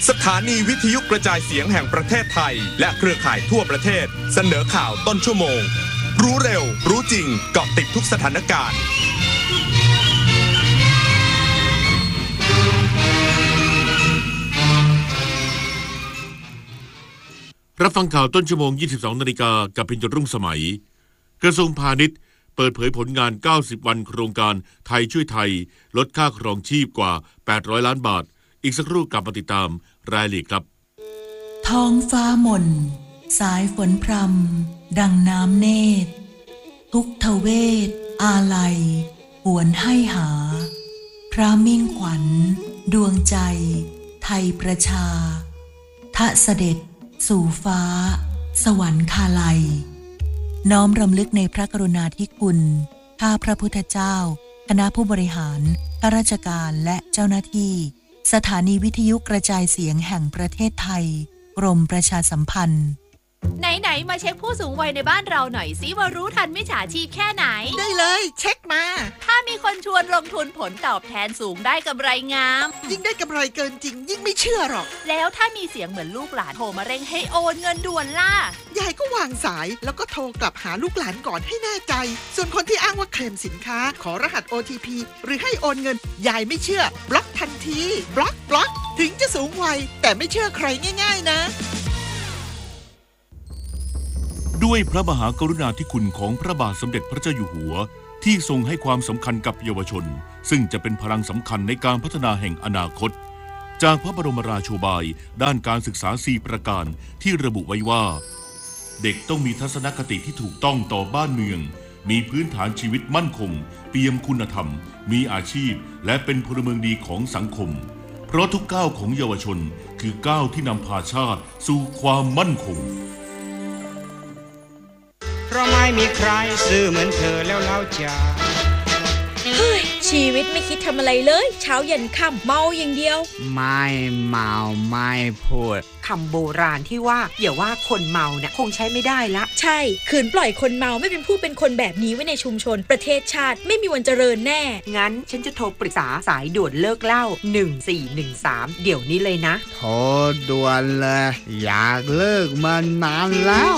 สถานีวิทยุกระจายเสียงแห่งประเทศไทยและเครือข่ายทั่วประเทศเสนอข่าวต้นชั่วโมงรู้เร็วรู้จริงเกาะติดทุกสถานการณ์รับฟังข่าวต้นชั่วโมง 22 นาฬิกากับพิญญรุ่งสมัยกระทรวงพาณิชย์เปิดเผยผลงาน 90 วันโครงการไทยช่วยไทยลดค่าครองชีพกว่า 800 ล้านบาทอีกสักครู่กลับมาติดตามรายละเอียดครับท้องฟ้าหม่นสายฝนพรำดังน้ำเนตรทุกทเวศอาลัยหวนให้หาพระมิ่งขวัญดวงใจไทยประชาทะเสด็จสู่ฟ้าสวรรคาลัยน้อมรำลึกในพระกรุณาธิคุณข้าพระพุทธเจ้าคณะผู้บริหารข้าราชการและเจ้าหน้าที่สถานีวิทยุกระจายเสียงแห่งประเทศไทยกรมประชาสัมพันธ์ไหนมาเช็คผู้สูงวัยในบ้านเราหน่อยสิว่ารู้ทันมิจฉาชีพแค่ไหนได้เลยเช็คมาถ้ามีคนชวนลงทุนผลตอบแทนสูงได้กำไรงามยิ่งได้กำไรเกินจริงยิ่งไม่เชื่อหรอกแล้วถ้ามีเสียงเหมือนลูกหลานโทรมาเร่งให้โอนเงินด่วนล่ะยายก็วางสายแล้วก็โทรกลับหาลูกหลานก่อนให้แน่ใจส่วนคนที่อ้างว่าเคลมสินค้าขอรหัส OTP หรือให้โอนเงินยายไม่เชื่อบล็อกทันทีบล็อกถึงจะสูงวัยแต่ไม่เชื่อใครง่ายๆนะด้วยพระมหากรุณาธิคุณของพระบาทสมเด็จพระเจ้าอยู่หัวที่ทรงให้ความสำคัญกับเยาวชนซึ่งจะเป็นพลังสำคัญในการพัฒนาแห่งอนาคตจากพระบรมราโชบายด้านการศึกษา4ประการที่ระบุไว้ว่าเด็กต้องมีทัศนคติที่ถูกต้องต่อบ้านเมืองมีพื้นฐานชีวิตมั่นคงเปี่ยมคุณธรรมมีอาชีพและเป็นพลเมืองดีของสังคมเพราะทุกก้าวของเยาวชนคือก้าวที่นำพาชาติสู่ความมั่นคงเพราะไม่มีใครซื่อเหมือนเธอแล้วเล่าจะเฮ้ยชีวิตไม่คิดทำอะไรเลยเช้าเย็นค่ำเมาอย่างเดียวไม่เมาไม่พูดคำโบราณที่ว่าอย่าว่าคนเมาเนี่ยคงใช้ไม่ได้ละใช่ขืนปล่อยคนเมาไม่เป็นผู้เป็นคนแบบนี้ไว้ในชุมชนประเทศชาติไม่มีวันเจริญแน่งั้นฉันจะโทรปรึกษาสายด่วนเลิกเหล้า1413เดี๋ยวนี้เลยนะโทรด่วนเลยอยากเลิกมันนานแล้ว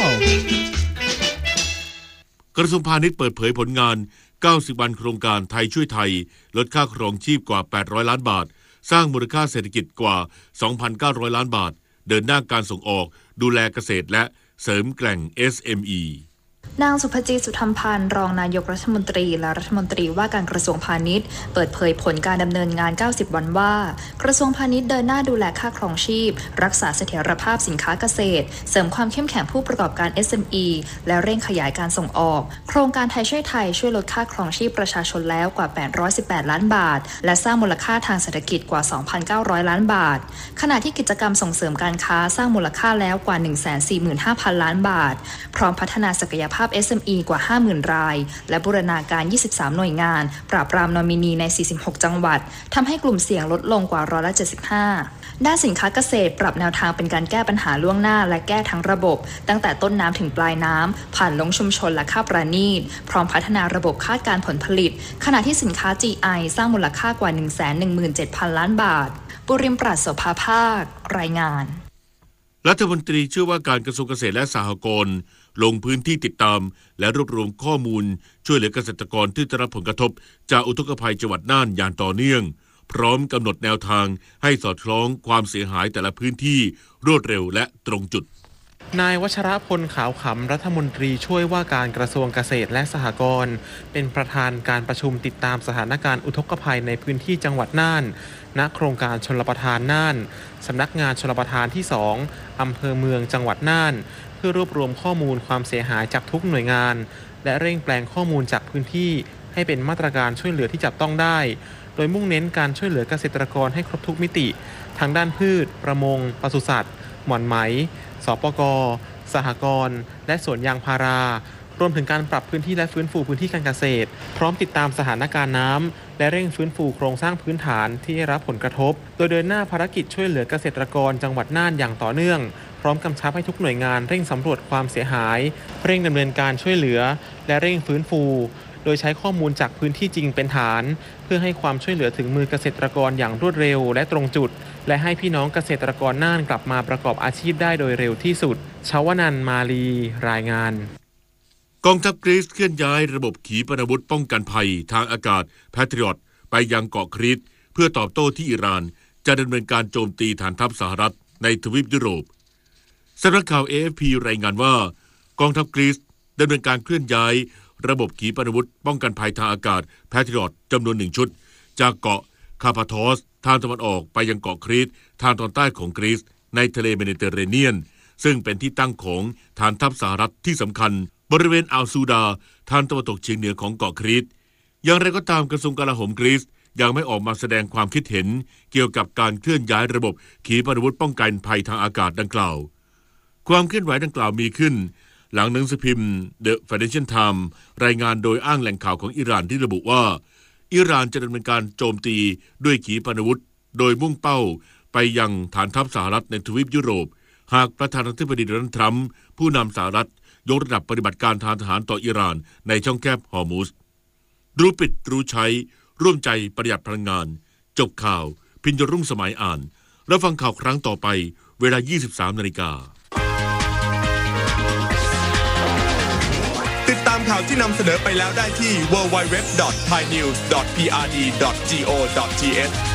กระทรวงพาณิชย์เปิดเผยผลงาน 90 วันโครงการไทยช่วยไทยลดค่าครองชีพกว่า 800 ล้านบาทสร้างมูลค่าเศรษฐกิจกว่า 2,900 ล้านบาทเดินหน้าการส่งออกดูแลเกษตรและเสริมแกร่ง SME นางสุภจีสุธรรมพันธ์รองนายกรัฐมนตรีและรัฐมนตรีว่าการกระทรวงพาณิชย์เปิดเผยผลการดำเนินงาน 90 วันว่ากระทรวงพาณิชย์เดินหน้าดูแลค่าครองชีพรักษาเสถียรภาพสินค้าเกษตรเสริมความเข้มแข็งผู้ประกอบการ SME และเร่งขยายการส่งออกโครงการไทยช่วยไทยช่วยลดค่าครองชีพประชาชนแล้วกว่า818ล้านบาทและสร้างมูลค่าทางเศรษฐกิจกว่า 2,900 ล้านบาทขณะที่กิจกรรมส่งเสริมการค้าสร้างมูลค่าแล้วกว่า 145,000 ล้านบาทพร้อมพัฒนาศักยภาพ SMEกว่า 50,000 รายและบูรณาการ 23 หน่วยงานปราบปรามนอมินีใน 46 จังหวัดทำให้กลุ่มเสี่ยงลดลงกว่า75%ด้านสินค้าเกษตรปรับแนวทางเป็นการแก้ปัญหาล่วงหน้าและแก้ทั้งระบบตั้งแต่ต้นน้ำถึงปลายน้ำผ่านลงชุมชนและค่าประณีตพร้อมพัฒนาระบบคาดการผลผลิตขณะที่สินค้า GI สร้างมูลค่ากว่า 117,000 ล้านบาทปุริมปราศโสภาภาครายงานรัฐมนตรีช่วยว่าการกระทรวงเกษตรและสหกรณ์ลงพื้นที่ติดตามและรวบรวมข้อมูลช่วยเหลือเกษตรกรที่ได้รับผลกระทบจากอุทกภัยจังหวัดน่านอย่างต่อเนื่องพร้อมกำหนดแนวทางให้สอดคล้องความเสียหายแต่ละพื้นที่รวดเร็วและตรงจุดนายวัชรพลขาวขำรัฐมนตรีช่วยว่าการกระทรวงเกษตรและสหกรณ์เป็นประธานการประชุมติดตามสถานการณ์อุทกภัยในพื้นที่จังหวัดน่านณโครงการชลประทานน่านสำนักงานชลประทานที่2อำเภอเมืองจังหวัดน่านเพื่อรวบรวมข้อมูลความเสียหายจากทุกหน่วยงานและเร่งแปลงข้อมูลจากพื้นที่ให้เป็นมาตรการช่วยเหลือที่จับต้องได้โดยมุ่งเน้นการช่วยเหลือเกษตรกรให้ครบทุกมิติทั้งด้านพืชประมงปศุสัตว์หม่อนไหมสปก.สหกรณ์และสวนยางพารารวมถึงการปรับพื้นที่และฟื้นฟูพื้นที่การเกษตรพร้อมติดตามสถานการณ์น้ำและเร่งฟื้นฟูโครงสร้างพื้นฐานที่ได้รับผลกระทบโดยเดินหน้าภารกิจช่วยเหลือเกษตรกรจังหวัดน่านอย่างต่อเนื่องพร้อมกำชับให้ทุกหน่วยงานเร่งสำรวจความเสียหายเร่งดำเนินการช่วยเหลือและเร่งฟื้นฟูโดยใช้ข้อมูลจากพื้นที่จริงเป็นฐานเพื่อให้ความช่วยเหลือถึงมือเกษตรกรอย่างรวดเร็วและตรงจุดและให้พี่น้องเกษตรกรน่านกลับมาประกอบอาชีพได้โดยเร็วที่สุดชวนันท์มาลีรายงานกองทัพกรีซเคลื่อนย้ายระบบขีปนาวุธป้องกันภัยทางอากาศแพทริอตไปยังเกาะครีตเพื่อตอบโต้ที่อิหร่านจะดำเนินการโจมตีฐานทัพสหรัฐในทวีปยุโรปสำนักข่าว AFP รายงานว่ากองทัพกรีซดำเนินการเคลื่อนย้ายระบบขีปนาวุธป้องกันภัยทางอากาศแพทริอตจำนวน1ชุดจากเกาะคาพาทอสทางตะวันออกไปยังเกาะครีตทางตอนใต้ของกรีซในทะเลเมดิเตอร์เรเนียนซึ่งเป็นที่ตั้งของฐานทัพสหรัฐที่สำคัญบริเวณอ่าวซูดาทางตะวันตกเฉียงเหนือของเกาะครีตอย่างไรก็ตามกระทรวงกลาโหมกรีซยังไม่ออกมาแสดงความคิดเห็นเกี่ยวกับการเคลื่อนย้ายระบบขีปนาวุธป้องกันภัยทางอากาศดังกล่าวความเคลื่อนไหวดังกล่าวมีขึ้นหลังหนังสือพิมพ์ The Financial Times รายงานโดยอ้างแหล่งข่าวของอิหร่านที่ระบุว่าอิหร่านจะดำเนินการโจมตีด้วยขีปนาวุธโดยมุ่งเป้าไปยังฐานทัพสหรัฐในทวีปยุโรปหากประธานาธิบดีโดนัลด์ทรัมป์ผู้นำสหรัฐยกระดับปฏิบัติการทางทหารต่ออิหร่านในช่องแคบฮอร์มุซรู้ปิดรู้ใช้ร่วมใจประหยัดพลังงานจบข่าวพิญญรุ่งสมัยอ่านแล้วฟังข่าวครั้งต่อไปเวลา 23:00 น. ติดตามข่าวที่นำเสนอไปแล้วได้ที่ www.thainews.prd.go.th